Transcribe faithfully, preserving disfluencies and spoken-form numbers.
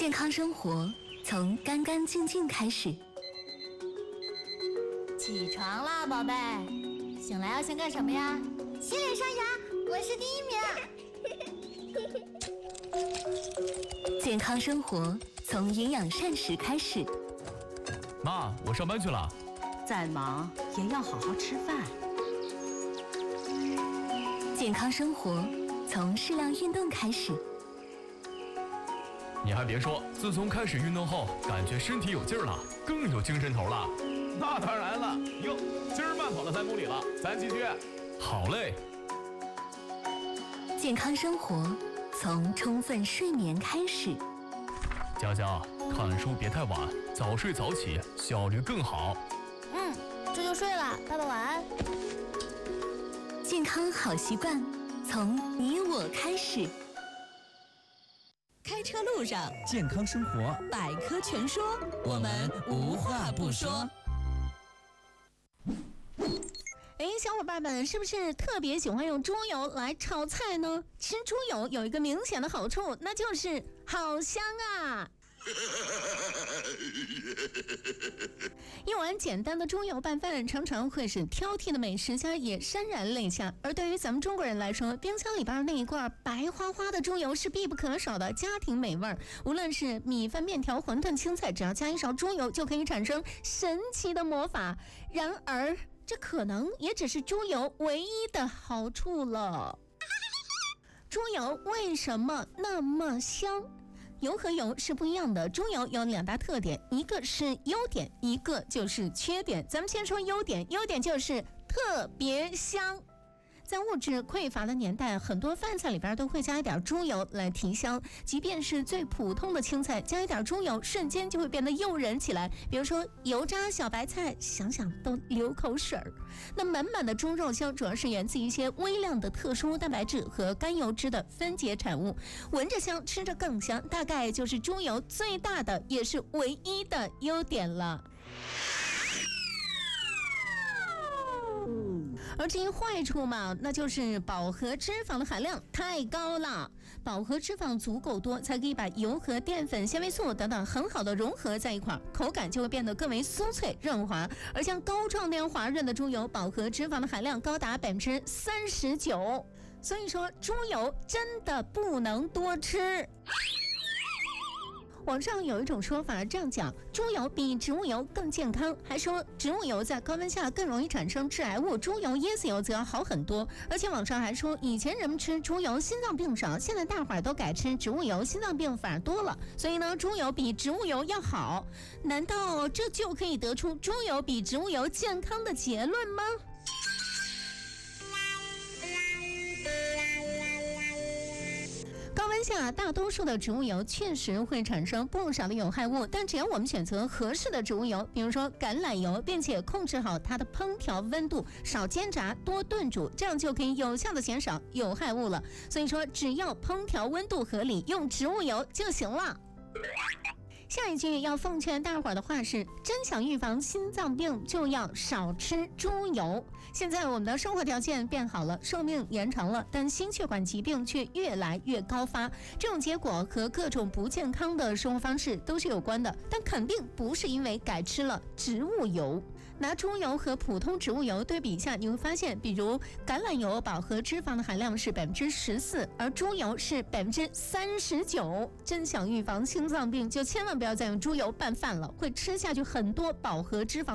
健康生活从干干净净开始。 起床啦，宝贝！醒来要先干什么呀？ 洗脸刷牙，我是第一名。健康生活从营养膳食开始。 妈，我上班去了。 再忙也要好好吃饭。 健康生活从适量运动开始。 你还别说，自从开始运动后，感觉身体有劲儿了，更有精神头了。 那当然了，哟，今儿慢跑了三公里了，咱继续。 好嘞。 健康生活从充分睡眠开始。 佳佳，看书别太晚，早睡早起，效率更好。 嗯，这就睡了，爸爸晚安。 健康好习惯从你我开始。 开车路上， 健康生活百科全说， 我们无话不说。 哎，小伙伴们是不是特别喜欢用猪油来炒菜呢？吃猪油有一个明显的好处，那就是好香啊！一碗简单的猪油拌饭常常会使挑剔的美食家也潸然泪下，而对于咱们中国人来说，冰箱里边那一罐白花花的猪油是必不可少的家庭美味。无论是米饭、面条、馄饨、青菜，只要加一勺猪油就可以产生神奇的魔法。然而这可能也只是猪油唯一的好处了。猪油为什么那么香？油和油是不一样的，猪油有两大特点，一个是优点，一个就是缺点。咱们先说优点，优点就是特别香。在物质匮乏的年代，很多饭菜里边都会加一点猪油来提香，即便是最普通的青菜，加一点猪油瞬间就会变得诱人起来。比如说油炸小白菜，想想都流口水儿。那满满的猪肉香主要是源自一些微量的特殊蛋白质和甘油脂的分解产物，闻着香，吃着更香，大概就是猪油最大的也是唯一的优点了。而至于坏处嘛，那就是饱和脂肪的含量太高了。饱和脂肪足够多，才可以把油和淀粉、纤维素等等很好的融合在一块儿，口感就会变得更为酥脆润滑。而像膏状那样滑润的猪油，饱和脂肪的含量高达百分之三十九。所以说，猪油真的不能多吃。网上有一种说法这样讲，猪油比植物油更健康，还说植物油在高温下更容易产生致癌物，猪油、椰子油则要好很多。而且网上还说，以前人们吃猪油心脏病少，现在大伙儿都改吃植物油，心脏病反而多了。所以呢，猪油比植物油要好。难道这就可以得出猪油比植物油健康的结论吗？高温下，大多数的植物油确实会产生不少的有害物，但只要我们选择合适的植物油，比如说橄榄油，并且控制好它的烹调温度，少煎炸，多炖煮，这样就可以有效的减少有害物了。所以说，只要烹调温度合理，用植物油就行了。下一句要奉劝大伙儿的话是：真想预防心脏病，就要少吃猪油。现在我们的生活条件变好了，寿命延长了，但心血管疾病却越来越高发。这种结果和各种不健康的生活方式都是有关的，但肯定不是因为改吃了植物油。拿猪油和普通植物油对比一下，你会发现，比如橄榄油饱和脂肪的含量是百分之十四，而猪油是百分之三十九。真想预防心脏病，就千万不要再用猪油拌饭了，会吃下去很多饱和脂肪。